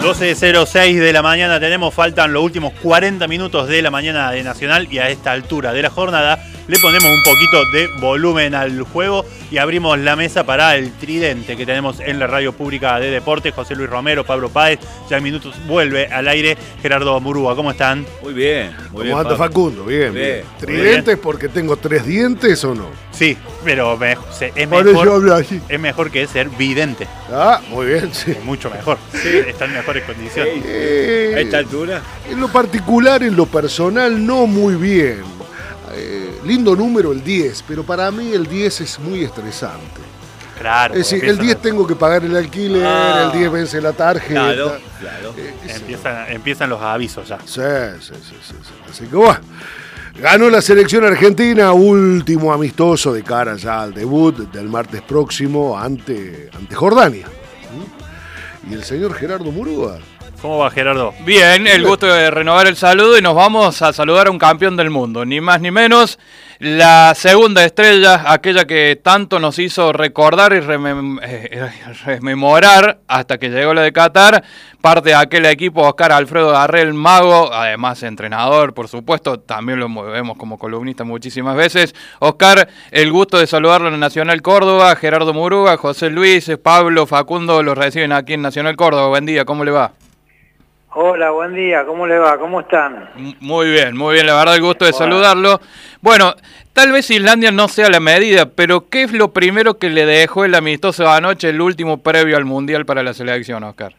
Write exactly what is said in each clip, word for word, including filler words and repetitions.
doce cero seis de la mañana tenemos, faltan los últimos cuarenta minutos de la mañana de Nacional y a esta altura de la jornada le ponemos un poquito de volumen al juego y abrimos la mesa para el tridente que tenemos en la radio pública de deportes. José Luis Romero, Pablo Páez, ya en minutos vuelve al aire Gerardo Murúa. ¿Cómo están? Muy bien, muy bien. ¿Cómo anda Facundo? Bien, bien. bien. ¿Tridentes porque tengo tres dientes o no? Sí, pero me, se, es, Por mejor, eso hablo así. es mejor que ser vidente. Ah, muy bien, sí. Es mucho mejor. Sí. Está en mejores condiciones. Eh, ¿A esta altura? En lo particular, en lo personal, no muy bien. Eh, lindo número el diez, pero para mí el diez es muy estresante. Claro. Es decir, el diez tengo que pagar el alquiler, ah, el diez vence la tarjeta. Claro, claro. Eh, empiezan, empiezan los avisos ya. Sí, sí, sí, sí, sí. Así que bueno. Ganó la selección argentina, último amistoso de cara ya al debut del martes próximo ante, ante Jordania. ¿Mm? Y el señor Gerardo Murúa. ¿Cómo va, Gerardo? Bien, el gusto de renovar el saludo y nos vamos a saludar a un campeón del mundo, ni más ni menos, la segunda estrella, aquella que tanto nos hizo recordar y remem eh, rememorar hasta que llegó la de Qatar, parte de aquel equipo, Oscar Alfredo Darrell, mago, además entrenador, por supuesto, también lo vemos como columnista muchísimas veces. Oscar, el gusto de saludarlo en Nacional Córdoba, Gerardo Murúa, José Luis, Pablo, Facundo, los reciben aquí en Nacional Córdoba. Buen día, ¿cómo le va? Hola, buen día, ¿cómo le va? ¿Cómo están? Muy bien, muy bien, la verdad el gusto de bueno. saludarlo. Bueno, tal vez Islandia no sea la medida, pero ¿qué es lo primero que le dejó el amistoso de anoche, el último previo al Mundial para la selección, Oscar?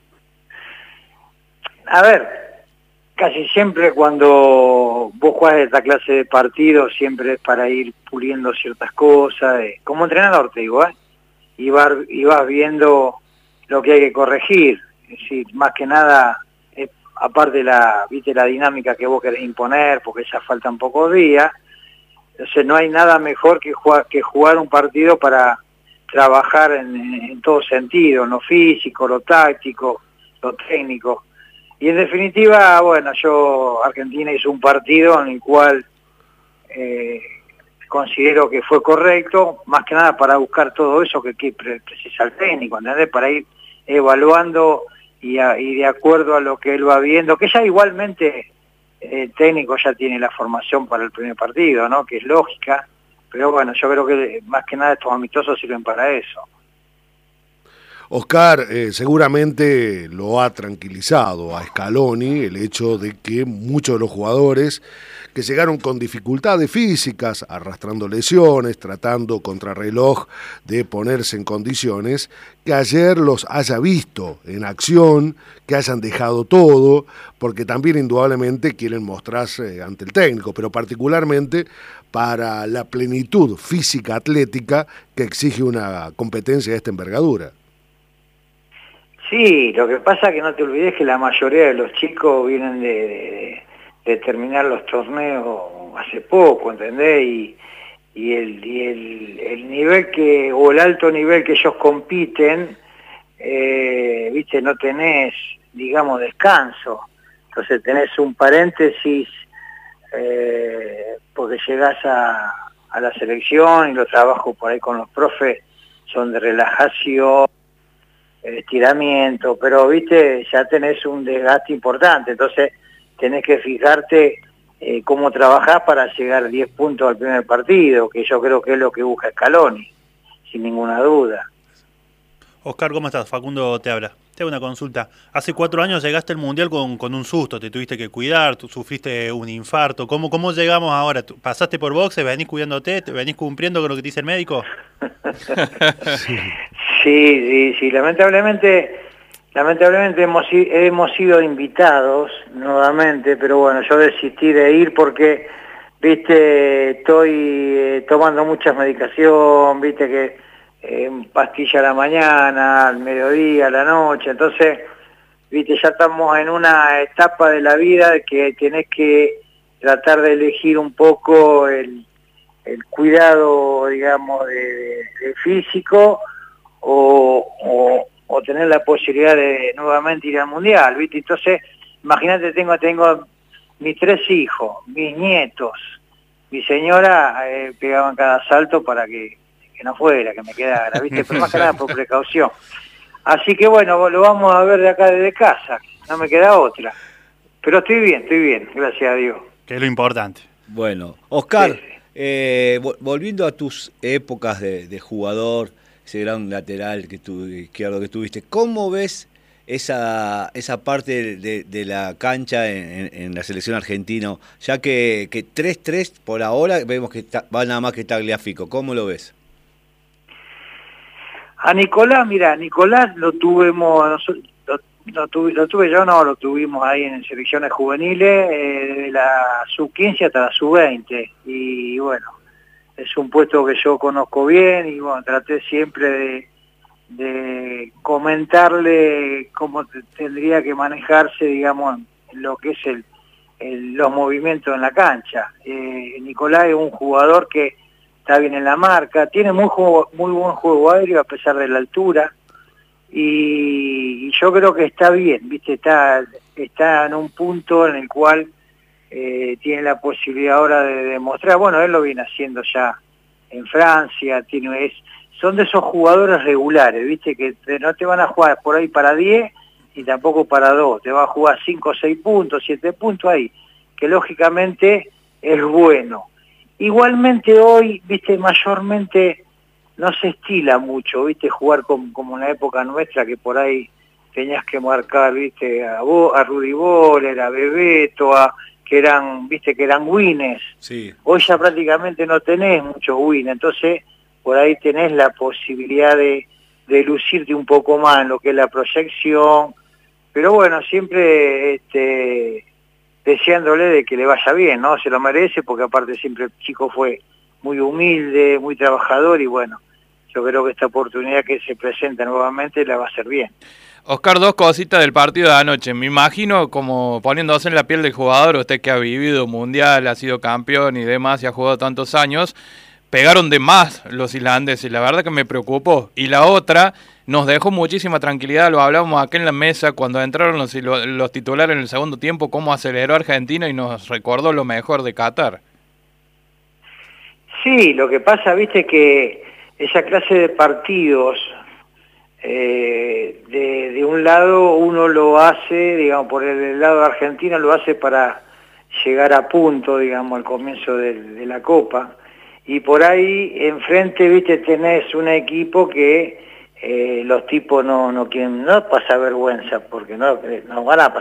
A ver, casi siempre cuando vos jugás esta clase de partidos, siempre es para ir puliendo ciertas cosas, eh, como entrenador te digo, ¿eh? y, vas, y vas viendo lo que hay que corregir, es decir, más que nada... aparte de la, viste, la dinámica que vos querés imponer, porque ya faltan pocos días, entonces no hay nada mejor que jugar, que jugar un partido para trabajar en, en todo sentido, en lo físico, lo táctico, lo técnico. Y en definitiva, bueno, yo, Argentina hizo un partido en el cual eh, considero que fue correcto, más que nada para buscar todo eso que, que precisa el técnico, ¿entendés? Para ir evaluando... Y, a, y de acuerdo a lo que él va viendo, que ya igualmente el eh, técnico ya tiene la formación para el primer partido, ¿no? Que es lógica, pero bueno, yo creo que más que nada estos amistosos sirven para eso. Oscar, eh, seguramente lo ha tranquilizado a Scaloni el hecho de que muchos de los jugadores que llegaron con dificultades físicas, arrastrando lesiones, tratando contrarreloj de ponerse en condiciones, que ayer los haya visto en acción, que hayan dejado todo, porque también indudablemente quieren mostrarse ante el técnico, pero particularmente para la plenitud física atlética que exige una competencia de esta envergadura. Sí, lo que pasa es que no te olvides que la mayoría de los chicos vienen de, de, de terminar los torneos hace poco, ¿entendés? Y, y, el, y el, el nivel que, o el alto nivel que ellos compiten, eh, viste, no tenés, digamos, descanso. Entonces tenés un paréntesis eh, porque llegás a, a la selección y los trabajos por ahí con los profes son de relajación, estiramiento, pero viste, ya tenés un desgaste importante, entonces tenés que fijarte eh, cómo trabajás para llegar diez puntos al primer partido, que yo creo que es lo que busca Scaloni, sin ninguna duda. Oscar, ¿cómo estás? Facundo te habla. Te hago una consulta. Hace cuatro años llegaste al Mundial con, con un susto, te tuviste que cuidar, tú sufriste un infarto. ¿Cómo, cómo llegamos ahora? ¿Pasaste por boxe, venís cuidándote, venís cumpliendo con lo que te dice el médico? sí, sí, sí. Lamentablemente, lamentablemente hemos, hemos sido invitados nuevamente, pero bueno, yo desistí de ir porque, viste, estoy eh, tomando muchas medicación, viste que... Eh, pastilla a la mañana, al mediodía, a la noche, entonces, viste, ya estamos en una etapa de la vida que tenés que tratar de elegir un poco el, el cuidado, digamos, de, de, de físico o, o, o tener la posibilidad de nuevamente ir al Mundial, viste, entonces, imagínate, tengo, tengo mis tres hijos, mis nietos, mi señora eh, pegaban cada salto para que que no fuera, que me quedara, ¿viste? Pero más que nada por precaución. Así que bueno, lo vamos a ver de acá desde casa, no me queda otra. Pero estoy bien, estoy bien, gracias a Dios. Que es lo importante. Bueno, Oscar, Sí, sí. eh, vol- volviendo a tus épocas de, de jugador, ese gran lateral que tu, izquierdo que tuviste, ¿cómo ves esa esa parte de, de la cancha en, en- en la selección argentina? Ya que, que tres tres por ahora vemos que ta- va nada más que Tagliafico, ¿cómo lo ves? A Nicolás, mira, Nicolás lo tuvimos, nosotros- lo, lo tuve, lo tuve yo, no, lo tuvimos ahí en selecciones juveniles, eh, de la sub quince hasta la sub veinte, y bueno, es un puesto que yo conozco bien, y bueno, traté siempre de, de comentarle cómo te- tendría que manejarse, digamos, en lo que es el, el- los movimientos en la cancha. Eh, Nicolás es un jugador que está bien en la marca, tiene muy, juego, muy buen juego aéreo a pesar de la altura, y, y yo creo que está bien, ¿viste? Está, está en un punto en el cual eh, tiene la posibilidad ahora de demostrar, bueno, él lo viene haciendo ya en Francia, tiene, es, son de esos jugadores regulares, ¿viste? Que te, no te van a jugar por ahí para diez y tampoco para dos, te va a jugar cinco, seis puntos, siete puntos ahí, que lógicamente es bueno. Igualmente hoy, viste, mayormente no se estila mucho, viste, jugar como, como en la época nuestra, que por ahí tenías que marcar, viste, a, Bo, a Rudy Boller, a Bebeto, a, que eran, viste, que eran winners. Sí. Hoy ya prácticamente no tenés muchos winners, entonces por ahí tenés la posibilidad de, de lucirte un poco más en lo que es la proyección, pero bueno, siempre este, deseándole de que le vaya bien, ¿no? Se lo merece, porque aparte siempre el chico fue muy humilde, muy trabajador, y bueno, yo creo que esta oportunidad que se presenta nuevamente la va a hacer bien. Oscar, dos cositas del partido de anoche. Me imagino, como poniéndose en la piel del jugador, usted que ha vivido mundial, ha sido campeón y demás, y ha jugado tantos años, pegaron de más los islandeses, la verdad que me preocupó. Y la otra, nos dejó muchísima tranquilidad, lo hablábamos acá en la mesa, cuando entraron los, los titulares en el segundo tiempo, cómo aceleró Argentina y nos recordó lo mejor de Qatar. Sí, lo que pasa, viste, que esa clase de partidos, eh, de, de un lado uno lo hace, digamos, por el lado de Argentina lo hace para llegar a punto, digamos, al comienzo de, de la Copa, y por ahí enfrente, viste, tenés un equipo que eh, los tipos no, no quieren, no pasa vergüenza, porque no, no van a pasar